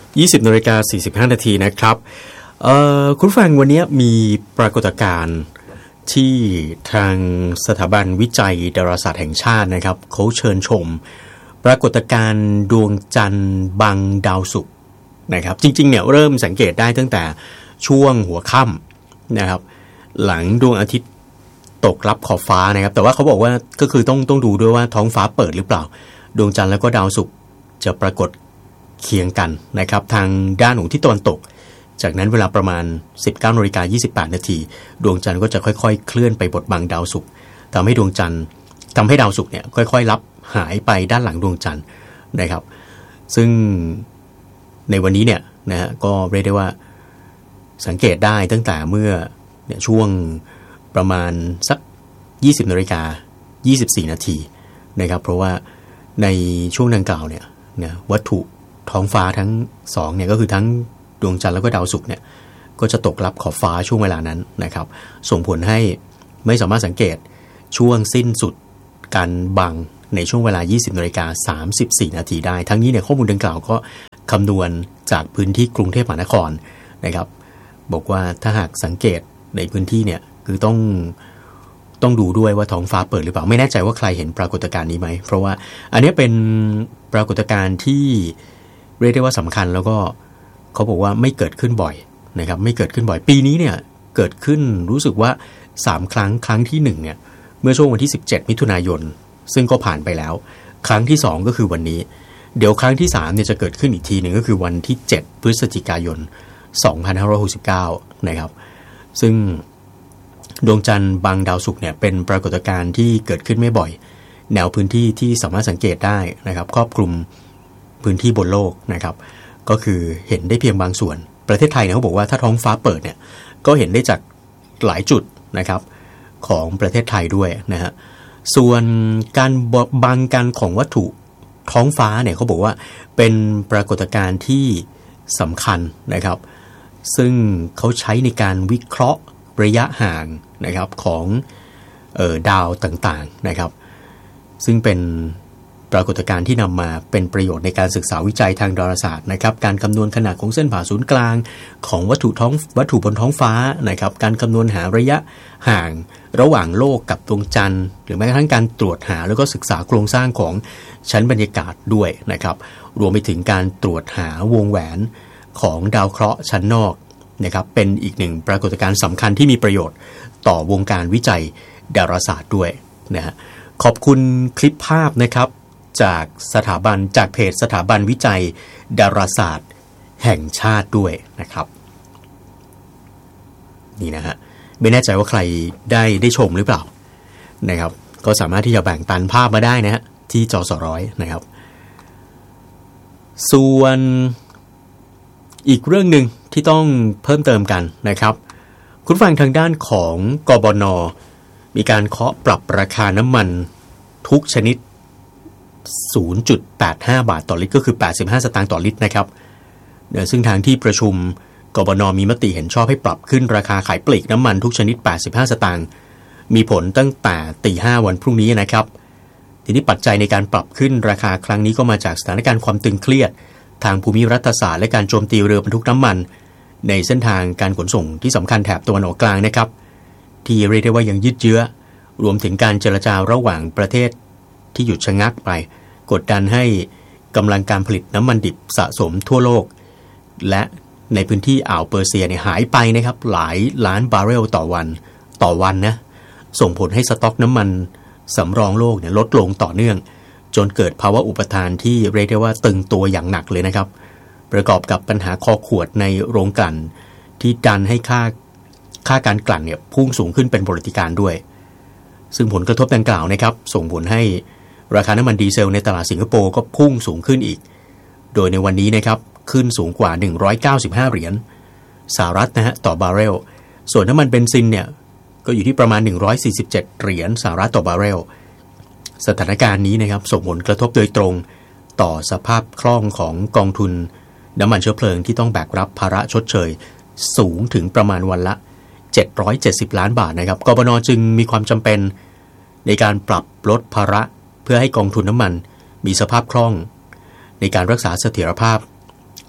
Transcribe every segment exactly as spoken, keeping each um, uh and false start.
ยี่สิบนาฬิกาสี่สิบห้านาทีนะครับคุณฟังวันนี้มีปรากฏการณ์ที่ทางสถาบันวิจัยดาราศาสตร์แห่งชาตินะครับเขาเชิญชมปรากฏการณ์ดวงจันทร์บังดาวศุกร์นะครับจริงๆเนี่ยเริ่มสังเกตได้ตั้งแต่ช่วงหัวค่ำนะครับหลังดวงอาทิตย์ตกรับขอบฟ้านะครับแต่ว่าเขาบอกว่าก็คือต้องต้องดูด้วยว่าท้องฟ้าเปิดหรือเปล่าดวงจันทร์แล้วก็ดาวศุกร์จะปรากฏเคียงกันนะครับทางด้านของทิศตะวันตกจากนั้นเวลาประมาณ สิบเก้านาฬิกายี่สิบแปดนาทีดวงจันทร์ก็จะค่อยๆเคลื่อนไปบดบังดาวศุกร์ทำให้ดวงจันทร์ทำให้ดาวศุกร์เนี่ยค่อยๆลับหายไปด้านหลังดวงจันทร์นะครับซึ่งในวันนี้เนี่ยนะฮะก็เรียกได้ว่าสังเกตได้ตั้งแต่เมื่อเนี่ยช่วงประมาณสักยี่สิบนาฬิกายี่สิบสี่นาทีนะครับเพราะว่าในช่วงดังกล่าวเนี่ยนะวัตถุท้องฟ้าทั้งสองเนี่ยก็คือทั้งดวงจันทร์แล้วก็ดาวศุกร์เนี่ยก็จะตกลับขอบฟ้าช่วงเวลานั้นนะครับส่งผลให้ไม่สามารถสังเกตช่วงสิ้นสุดการบังในช่วงเวลา ยี่สิบนาฬิกาสามสิบสี่นาทีได้ทั้งนี้เนี่ยข้อมูลดังกล่าวก็คำนวณจากพื้นที่กรุงเทพมหานครนะครับบอกว่าถ้าหากสังเกตในพื้นที่เนี่ยคือต้องต้องดูด้วยว่าท้องฟ้าเปิดหรือเปล่าไม่แน่ใจว่าใครเห็นปรากฏการณ์นี้ไหมเพราะว่าอันนี้เป็นปรากฏการณ์ที่เรียกได้ว่าสำคัญแล้วก็เขาบอกว่าไม่เกิดขึ้นบ่อยนะครับไม่เกิดขึ้นบ่อยปีนี้เนี่ยเกิดขึ้นรู้สึกว่าสามครั้งครั้งที่หนึ่งเนี่ยเมื่อช่วงวันที่สิบเจ็ดมิถุนายนซึ่งก็ผ่านไปแล้วครั้งที่สองก็คือวันนี้เดี๋ยวครั้งที่สามเนี่ยจะเกิดขึ้นอีกทีหนึ่งก็คือวันที่เจ็ดพฤศจิกายนสองพันห้าร้อยหกสิบเก้านะครับซึ่งดวงจันทร์บังดาวศุกร์เนี่ยเป็นปรากฏการณ์ที่เกิดขึ้นไม่บ่อยแนวพื้นที่ที่สามารถสังเกตได้นะครับครอบคลุมพื้นที่บนโลกนะครับก็คือเห็นได้เพียงบางส่วนประเทศไทยเนี่ยเขาบอกว่าถ้าท้องฟ้าเปิดเนี่ยก็เห็นได้จากหลายจุดนะครับของประเทศไทยด้วยนะฮะส่วนการบังกันของวัตถุท้องฟ้าเนี่ยเขาบอกว่าเป็นปรากฏการณ์ที่สำคัญนะครับซึ่งเขาใช้ในการวิเคราะห์ระยะห่างนะครับของเอ่อดาวต่างๆนะครับซึ่งเป็นปรากฏการณ์ที่นำมาเป็นประโยชน์ในการศึกษาวิจัยทางดาราศาสตร์นะครับการคำนวณขนาดของเส้นผ่าศูนย์กลางของวัตถุท้องวัตถุบนท้องฟ้านะครับการคำนวณหาระยะห่างระหว่างโลกกับดวงจันทร์หรือแม้กระทั่งการตรวจหาแล้วก็ศึกษาโครงสร้างของชั้นบรรยากาศด้วยนะครับรวมไปถึงการตรวจหาวงแหวนของดาวเคราะห์ชั้นนอกนะครับเป็นอีกหนึ่งปรากฏการณ์สำคัญที่มีประโยชน์ต่อวงการวิจัยดาราศาสตร์ด้วยนะฮะขอบคุณคลิปภาพนะครับจากสถาบันจากเพจสถาบันวิจัยดาราศาสตร์แห่งชาติด้วยนะครับนี่นะฮะไม่แน่ใจว่าใครได้ได้ชมหรือเปล่านะครับก็สามารถที่จะแบ่งปันภาพมาได้นะฮะที่จสร้อยนะครับส่วนอีกเรื่องหนึ่งที่ต้องเพิ่มเติมกันนะครับคุณฟังทางด้านของกบน.มีการเคาะปรับราคาน้ำมันทุกชนิด ศูนย์จุดแปดห้า บาทต่อลิตรก็คือแปดสิบห้าสตางค์ต่อลิตรนะครับซึ่งทางที่ประชุมกบน.มีมติเห็นชอบให้ปรับขึ้นราคาขายปลีกน้ำมันทุกชนิดแปดสิบห้าสตางค์มีผลตั้งแต่ตีห้าวันพรุ่งนี้นะครับทีนี้ปัจจัยในการปรับขึ้นราคาครั้งนี้ก็มาจากสถานการณ์ความตึงเครียดทางภูมิรัฐศาสตร์และการโจมตีเรือบรรทุกน้ำมันในเส้นทางการขนส่งที่สำคัญแถบตะวันออกกลางนะครับที่เรียกได้ว่ายังยืดเยื้อรวมถึงการเจรจาระหว่างประเทศที่หยุดชะงักไปกดดันให้กำลังการผลิตน้ำมันดิบสะสมทั่วโลกและในพื้นที่อ่าวเปอร์เซียเนี่ยหายไปนะครับหลายล้านบาร์เรลต่อวันต่อวันนะส่งผลให้สต็อกน้ำมันสำรองโลกเนี่ยลดลงต่อเนื่องจนเกิดภาวะอุปทานที่เรียกได้ว่าตึงตัวอย่างหนักเลยนะครับประกอบกับปัญหาคอขวดในโรงกลั่นที่ดันให้ค่าค่าการกลั่นเนี่ยพุ่งสูงขึ้นเป็นประวัติการณ์ด้วยซึ่งผลกระทบดังกล่าวนะครับส่งผลให้ราคาน้ำมันดีเซลในตลาดสิงคโปร์ก็พุ่งสูงขึ้นอีกโดยในวันนี้นะครับขึ้นสูงกว่าหนึ่งร้อยเก้าสิบห้าเหรียญสหรัฐนะฮะต่อบาร์เรลส่วนน้ำมันเบนซินเนี่ยก็อยู่ที่ประมาณหนึ่งร้อยสี่สิบเจ็ดเหรียญสหรัฐต่อบาร์เรลสถานการณ์นี้นะครับส่งผลกระทบโดยตรงต่อสภาพคล่องของกองทุนน้ำมันเชื้อเพลิงที่ต้องแบกรับภาระชดเชยสูงถึงประมาณวันละเจ็ดร้อยเจ็ดสิบล้านบาทนะครับกบน.จึงมีความจำเป็นในการปรับลดภาระเพื่อให้กองทุนน้ำมันมีสภาพคล่องในการรักษาเสถียรภาพ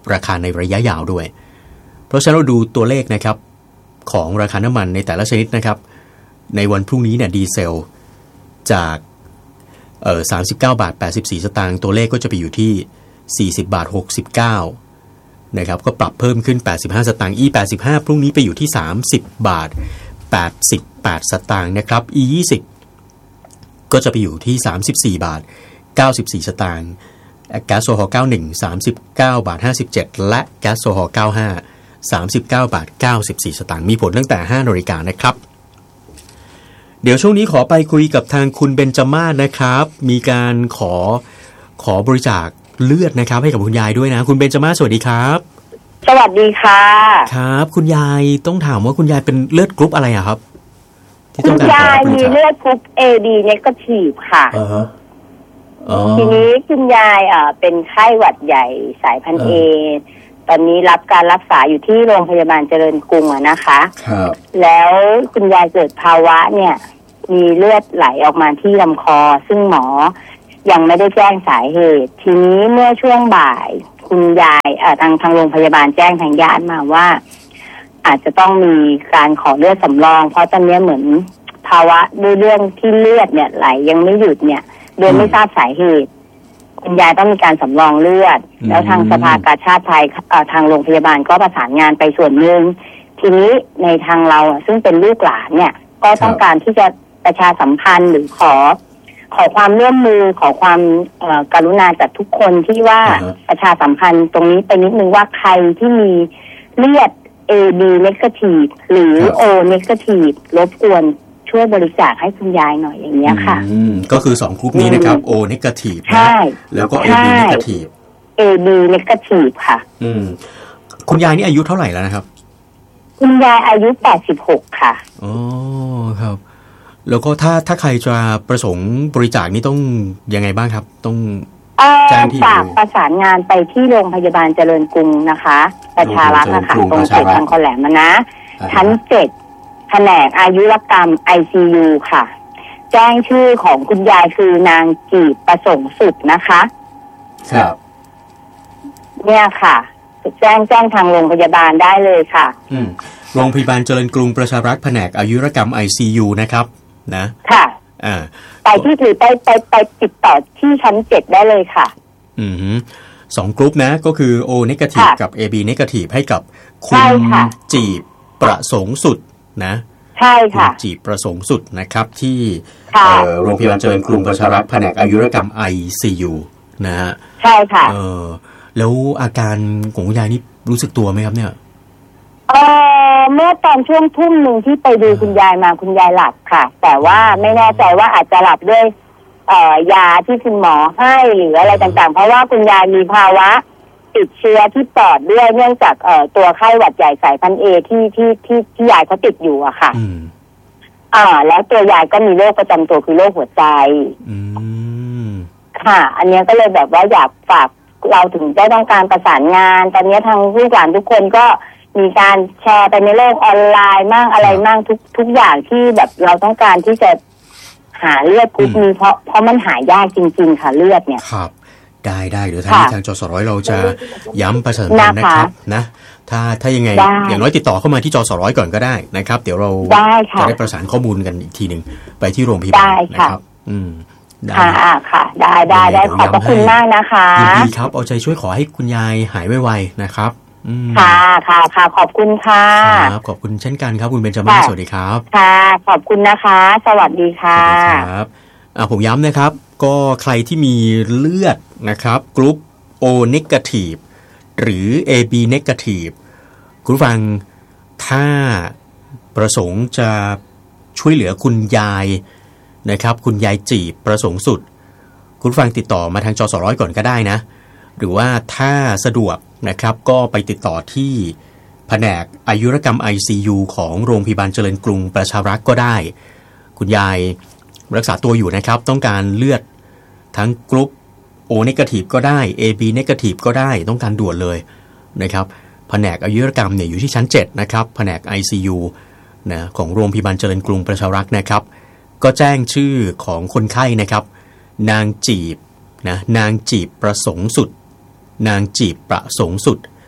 ราคาในระยะยาวด้วยเพราะฉะนั้นเราดูตัวเลขนะครับของราคาน้ำมันในแต่ละชนิดนะครับในวันพรุ่งนี้เนี่ยดีเซลจากเอ่อสามสิบเก้าบาทแปดสิบสี่สตางค์ตัวเลขก็จะไปอยู่ที่สี่สิบบาทหกสิบเก้านะครับก็ปรับเพิ่มขึ้นแปดสิบห้าสตางค์ อี แปดสิบห้าพรุ่งนี้ไปอยู่ที่สามสิบบาทแปดสิบแปดสตางค์นะครับ อี ยี่สิบก็จะไปอยู่ที่สามสิบสี่บาทเก้าสิบสี่สตางค์แก๊สโซฮอล์เก้าสิบเอ็ด สามสิบเก้าบาทห้าสิบเจ็ดและแก๊สโซฮอล์เก้าสิบห้า สามสิบเก้าบาทเก้าสิบสี่สตางค์มีผลตั้งแต่ห้านาฬิกานะครับเดี๋ยวช่วงนี้ขอไปคุยกับทางคุณเบญจมาศนะครับมีการขอขอบริจาคเลือดนะครับให้กับคุณยายด้วยนะคุณเบญจมาศสวัสดีครับสวัสดีค่ะครับคุณยายต้องถามว่าคุณยายเป็นเลือดกรุ๊ปอะไรอะครับที่ต้องการขอบริจาคคุณยายมีเลือดกรุ๊ป เอ บี negative ค่ะอ๋อทีนี้คุณยายอ่ะเป็นไข้หวัดใหญ่สายพันธุ์ A ตอนนี้รับการรักษาอยู่ที่โรงพยาบาลเจริญกรุงอะนะคะครับแล้วคุณยายเกิดภาวะเนี่ยมีเลือดไหลออกมาที่ลำคอซึ่งหมอยังไม่ได้แจ้งสาเหตุทีนี้เมื่อช่วงบ่ายคุณยายเอ่อทางทางโรงพยาบาลแจ้งทางญาติมาว่าอาจจะต้องมีการขอเลือดสำรองเพราะตอนนี้เหมือนภาวะด้วยเรื่องที่เลือดเนี่ยไหลยังไม่หยุดเนี่ยโดยไม่ทราบสาเหตุคุณยายต้องมีการสำรองเลือดแล้วทางสภากาชาดไทยทางโรงพยาบาลก็ประสานงานไปส่วนหนึ่งทีนี้ในทางเราซึ่งเป็นลูกหลานเนี่ยก็ต้องการที่จะประชาสัมพันธ์หรือขอขอความร่วมมือขอความกรุณาจากทุกคนที่ว่า uh-huh. ประชาสัมพันธ์ตรงนี้ไปนิดนึงว่าใครที่มีเลือด เอ บี negative หรือ O negative รบกวนช่วยบริจาคให้คุณยายหน่อยอย่างเงี้ยค่ะก็คือสองกลุ่มนี้นะครับ O negative ใช่แล้วก็ เอ บี negative เอ บี negative ค่ะอืมคุณยายนี่อายุเท่าไหร่แล้วนะครับคุณยายอายุแปดสิบหกค่ะอ๋อครับแล้วก็ถ้าถ้าใครจะประสงค์บริจาคนี่ต้องยังไงบ้างครับต้องแจ้งที่ฝากประสานงานไปที่โรงพยาบาลเจริญกรุงนะคะประชารักษ์นะคะตรงเขตบางคอแหลมนะชั้นเจ็ดแผนกอายุรกรรม ไอ ซี ยู ค่ะแจ้งชื่อของคุณยายคือนางจีบประสงค์สุดนะคะครับเนี่ยค่ะแจ้งแจ้งทางโรงพยาบาลได้เลยค่ะอืมโรงพยาบาลเจริญกรุงประชารักษ์แผนกอายุรกรรม ไอ ซี ยู นะครับนะค่ะอ่าไปที่หรือไปไปไปติดต่อที่ชั้นเจ็ดได้เลยค่ะอืมสองกลุ่มนะก็คือ O negative กับ เอ บี negative ให้กับคุณจีบประสงค์สุดนะใช่ค่ะจีบประสงค์สุดนะครับที่โรงพยาบาลเจริญกรุงประชารักษ์แผนกอายุรกรรม ไอ ซี ยู นะฮะใช่ค่ะเออแล้วอาการของคุณยายนี่รู้สึกตัวไหมครับเนี่ยเออเมื่อตอนช่วงทุ่มหนึ่งที่ไปดูคุณยายมาคุณยายหลับค่ะแต่ว่าไม่แน่ใจว่าอาจจะหลับด้วยเอ่อยาที่คุณหมอให้หรืออะไรต่างๆเพราะว่าคุณยายมีภาวะติดเชื้อที่ปอดด้วยเนื่องจากเอ่อตัวไข้หวัดใหญ่สายพันธุ์ A ที่ที่ที่ที่ยายเขาติดอยู่อะค่ะอ่าแล้วตัวยายก็มีโรคประจำตัวคือโรคหัวใจอืมค่ะอันนี้ก็เลยแบบว่าอยากฝากเราถึงได้ต้องการประสานงานตอนนี้ทางลูกหลานทุกคนก็มีการแชร์ไปในโลกออนไลน์มั่งอะไรมั่งทุกทุกอย่างที่แบบเราต้องการที่จะหาเลือดกรุ๊ปนี้เพราะเพราะมันหายากจริงๆค่ะเลือดเนี่ยครับได้ได้เดี๋ยวทางทางจสร้อยเราจะย้ำประชาสัมพันธ์นะครับนะถ้าถ้ายังไงอย่างน้อยติดต่อเข้ามาที่จสร้อยก่อนก็ได้นะครับเดี๋ยวเราจะได้ประสานข้อมูลกันอีกทีนึงไปที่โรงพยาบาลนะครับอืมค่ะค่ะได้ได้ได้ขอบพระคุณมากนะคะยินดีครับเอาใจช่วยขอให้คุณยายหายไวๆนะครับค่ะค่ะค่ะขอบคุณค่ะครับขอบคุณเช่นกันครับคุณเบญจมาศสวัสดีครับค่ะขอบคุณนะคะสวัสดีค่ะสวัสดีครับอ่าผมย้ำนะครับก็ใครที่มีเลือดนะครับกรุ๊ป O negative หรือ เอ บี negative คุณฟังถ้าประสงค์จะช่วยเหลือคุณยายนะครับคุณยายจีบประสงค์สุดคุณฟังติดต่อมาทางจสร้อยก่อนก็ได้นะหรือว่าถ้าสะดวกนะครับก็ไปติดต่อที่แผนกอายุรกรรม ไอ ซี ยู ของโรงพยาบาลเจริญกรุงประชารักษ์ก็ได้คุณยายรักษาตัวอยู่นะครับต้องการเลือดทั้งกรุ๊ป O negative ก็ได้ เอ บี negative ก็ได้ต้องการด่วนเลยนะครับแผนกอายุรกรรมเนี่ยอยู่ที่ชั้นเจ็ดนะครับแผนก ไอ ซี ยู นะของโรงพยาบาลเจริญกรุงประชารักษ์นะครับก็แจ้งชื่อของคนไข้นะครับนางจีบนะนางจีบประสงค์สุดนางจีบประสงค์สุด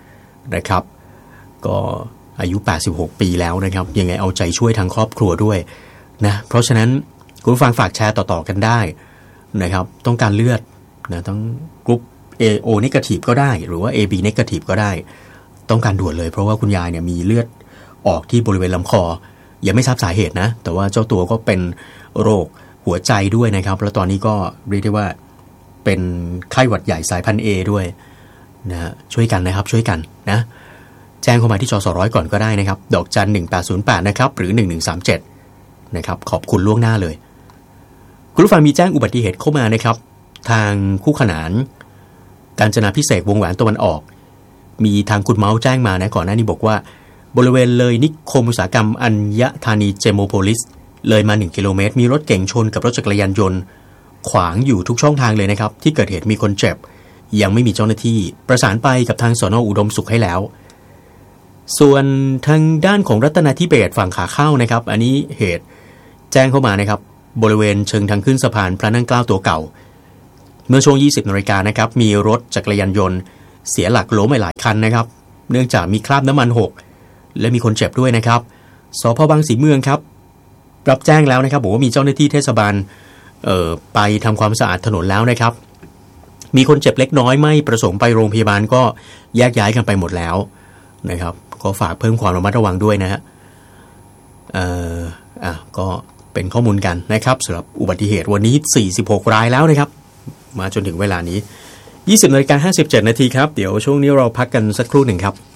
นะครับก็อายุแปดสิบหกปีแล้วนะครับยังไงเอาใจช่วยทางครอบครัวด้วยนะเพราะฉะนั้นคุณผู้ฟังฝากแชร์ต่อๆกันได้นะครับต้องการเลือดนะต้องกรุ๊ป เอ โอ negative ก็ได้หรือว่า เอ บี negative ก็ได้ต้องการด่วนเลยเพราะว่าคุณยายเนี่ยมีเลือดออกที่บริเวณลำคอยังไม่ทราบสาเหตุนะแต่ว่าเจ้าตัวก็เป็นโรคหัวใจด้วยนะครับแล้วตอนนี้ก็เรียกได้ว่าเป็นไข้หวัดใหญ่สายพันธุ์ A ด้วยนะช่วยกันนะครับช่วยกันนะแจ้งเข้ามาที่จสร้อยก่อนก็ได้นะครับดอกจันหนึ่งแปดศูนย์แปดนะครับหรือหนึ่งหนึ่งสามเจ็ดนะครับขอบคุณล่วงหน้าเลยคุณผู้ฟังมีแจ้งอุบัติเหตุเข้ามานะครับทางคู่ขนานกาญจนาภิเษกวงแหวนตะวันออกมีทางคุณเมาส์แจ้งมานะก่อนหน้านี้บอกว่าบริเวณเลยนิคมอุตสาหกรรมอัญธานีเจโมโพลิสเลยมาหนึ่งกิโลเมตรมีรถเก๋งชนกับรถจักรยานยนต์ขวางอยู่ทุกช่องทางเลยนะครับที่เกิดเหตุมีคนเจ็บยังไม่มีเจ้าหน้าที่ประสานไปกับทางสน.อุดมสุขให้แล้วส่วนทางด้านของรัตนาธิเบศร์ฝั่งขาเข้านะครับอันนี้เหตุแจ้งเข้ามานะครับบริเวณเชิงทางขึ้นสะพานพระนั่งเกล้าตัวเก่าเมื่อช่วง ยี่สิบนาฬิกานะครับมีรถจักรยานยนต์เสียหลักล้มไปหลายคันนะครับเนื่องจากมีคราบน้ำมันหกและมีคนเจ็บด้วยนะครับสภ.บางสีเมืองครับรับแจ้งแล้วนะครับบอกว่ามีเจ้าหน้าที่เทศบาลเอ่อไปทำความสะอาดถนนแล้วนะครับมีคนเจ็บเล็กน้อยไม่ประสงค์ไปโรงพยาบาลก็แยกย้ายกันไปหมดแล้วนะครับก็ฝากเพิ่มความระมัดระวังด้วยนะฮะเอ่ออ่ะก็เป็นข้อมูลกันนะครับสำหรับอุบัติเหตุวันนี้สี่สิบหกรายแล้วนะครับมาจนถึงเวลานี้ ยี่สิบนาฬิกาห้าสิบเจ็ดนาทีครับเดี๋ยวช่วงนี้เราพักกันสักครู่หนึ่งครับ